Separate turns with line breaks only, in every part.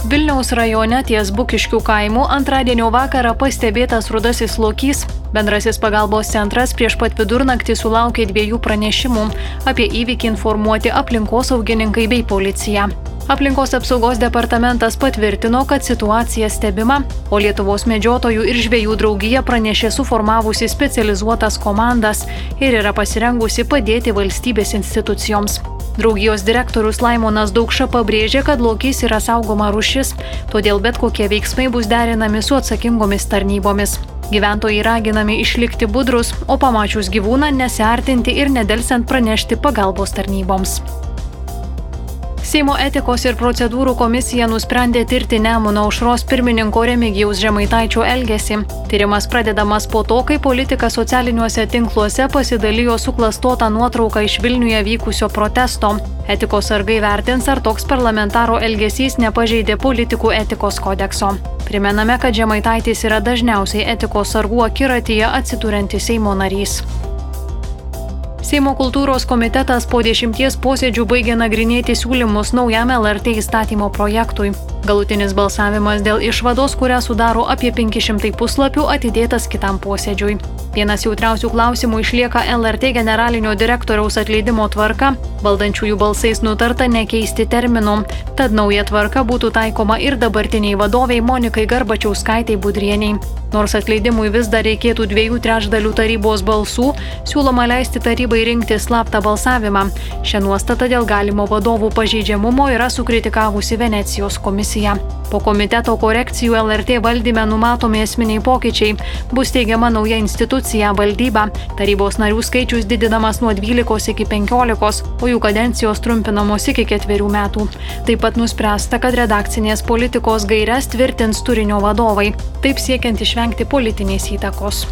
Vilniaus rajone ties Bukiškių kaimu antradienio vakarą pastebėtas rudasis lokys. Bendrasis pagalbos centras prieš pat vidurnaktį sulaukė 2 pranešimų. Apie įvykį informuoti aplinkosaugininkai bei policija. Aplinkos apsaugos departamentas patvirtino, kad situacija stebima, o Lietuvos medžiotojų ir žvejų draugija pranešė suformavusi specializuotas komandas ir yra pasirengusi padėti valstybės institucijoms. Draugijos direktorius Laimonas Daukša pabrėžė, kad lokys yra saugoma rūšis, todėl bet kokie veiksmai bus derinami su atsakingomis tarnybomis. Gyventojai raginami išlikti budrus, o pamačius gyvūną nesiartinti ir nedelsiant pranešti pagalbos tarnyboms. Seimo etikos ir procedūrų komisija nusprendė tirti Nemuno aušros pirmininko Remigijaus Žemaitaičio elgesį. Tyrimas pradedamas po to, kai politikas socialiniuose tinkluose pasidalijo suklastotą nuotrauką iš Vilniuje vykusio protesto. Etikos sargai vertins, ar toks parlamentaro elgesys nepažeidė politikų etikos kodekso. Primename, kad Žemaitaitis yra dažniausiai etikos sargų akiratyje atsiduriantis Seimo narys. Seimo kultūros komitetas po 10 posėdžių baigė nagrinėti siūlymus naujam LRT įstatymo projektui. Galutinis balsavimas dėl išvados, kurią sudaro apie 500 puslapių, atidėtas kitam posėdžiui. Vienas jautriausių klausimų išlieka LRT generalinio direktoriaus atleidimo tvarka. Valdančiųjų balsais nutarta nekeisti terminų. Tad nauja tvarka būtų taikoma ir dabartiniai vadoviai Monikai Garbačiauskaitei Budrienei. Nors atleidimui vis dar reikėtų 2/3 tarybos balsų, siūloma leisti tarybai rinkti slaptą balsavimą. Šią nuostatą dėl galimo vadovų pažeidžiamumo yra sukritikavusi Venecijos komisija. Po komiteto korekcijų LRT valdyme numatomi esminiai pokyčiai. Bus teigiama nauja institucija - valdyba. Tarybos narių skaičius didinamas nuo 12 iki 15, o jų kadencijos trumpinamos iki 4 metų. Taip pat nuspręsta, kad redakcinės politikos gaires tvirtins turinio vadovai, taip siekiant išvengti politinės įtakos.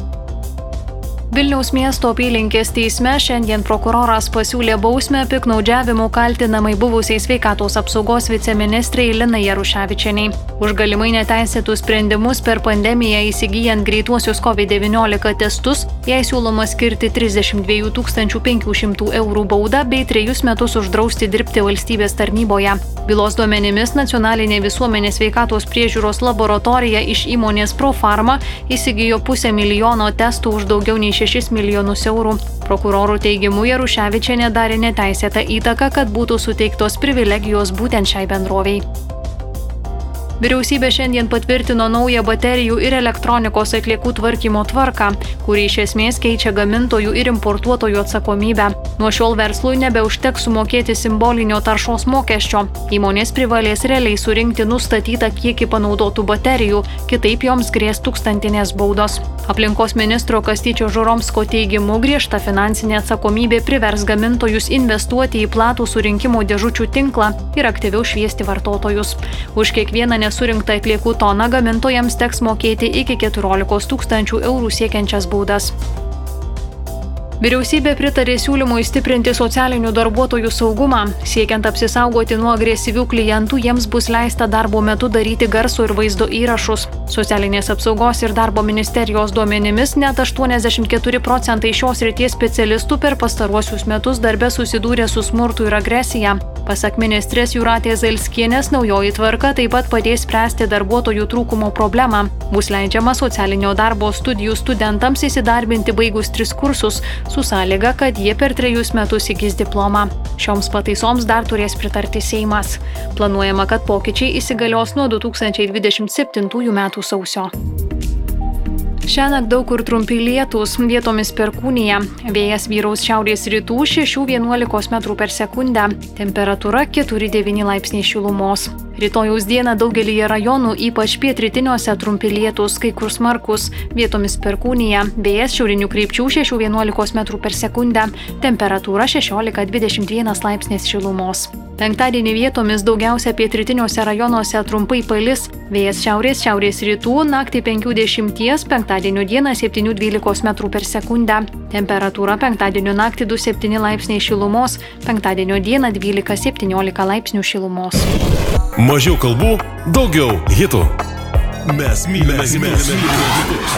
Vilniaus miesto apylinkės teisme šiandien prokuroras pasiūlė bausmę piktnaudžiavimu kaltinamai buvusiai sveikatos apsaugos viceministrei Linai Jaruševičienei. Už galimai neteisėtus sprendimus per pandemiją įsigyjant greituosius COVID-19 testus, jai siūloma skirti 32 500 eurų baudą bei 3 metus uždrausti dirbti valstybės tarnyboje. Bylos duomenimis nacionalinė visuomenės sveikatos priežiūros laboratorija iš įmonės Profarma įsigijo 500 000 testų už daugiau nei 6 milijonus eurų. Prokurorų teigimu Jaruševičienė darė neteisėtą įtaką, kad būtų suteiktos privilegijos būtent šiai bendrovei. Vyriausybė šiandien patvirtino naują baterijų ir elektronikos atliekų tvarkymo tvarką, kuri iš esmės keičia gamintojų ir importuotojų atsakomybę. Nuo šiol verslui nebeužteks sumokėti simbolinio taršos mokesčio. Įmonės privalės realiai surinkti nustatytą kiekį panaudotų baterijų, kitaip joms grės tūkstantinės baudos. Aplinkos ministro Kastyčio Žuromsko teigimu, griežta finansinė atsakomybė privers gamintojus investuoti į platų surinkimo dėžučių tinklą ir aktyviau šviesti vartotojus. Už kiekvieną nesurinktą atliekų toną gamintojams teks mokėti iki 14 000 eurų siekiančias baudas. Vyriausybė pritarė siūlymui stiprinti socialinių darbuotojų saugumą. Siekiant apsisaugoti nuo agresyvių klientų, jiems bus leista darbo metu daryti garso ir vaizdo įrašus. Socialinės apsaugos ir darbo ministerijos duomenimis net 84% šios srities specialistų per pastaruosius metus darbe susidūrė su smurtu ir agresija. Pasak ministrės Jūratės Zailskienės, naujoji tvarka taip pat padės spręsti darbuotojų trūkumo problemą. Bus leidžiama socialinio darbo studijų studentams įsidarbinti baigus 3 kursus, su sąlyga, kad jie per 3 metus įgis diplomą. Šioms pataisoms dar turės pritarti Seimas. Planuojama, kad pokyčiai įsigalios nuo 2027 metų sausio. Šiąnakt daug kur trumpi lietūs, vietomis perkūnija. Vėjas vyraus šiaurės rytų 6–11 metrų per sekundę. Temperatūra 4–9 laipsniai šilumos. Rytojaus dieną daugelyje rajonų, ypač pietrytiniuose trumpi lietūs, kai kur smarkus, vietomis perkūnija. Vėjas šiaurinių krypčių 6–11 metrų per sekundę. Temperatūra 16–21 laipsnis šilumos. Penktadienį vietomis daugiausia pietrytiniuose rajonuose trumpai palis. Vėjas šiaurės rytų, naktį 5–10, penktadienio dieną 7–12 metrų per sekundę. Temperatūra penktadienio naktį 2–7 laipsniai šilumos, penktadienio dieną 12–17 laipsnių šilumos.
Mažiau kalbų, daugiau hitų. Mes mylime hitus.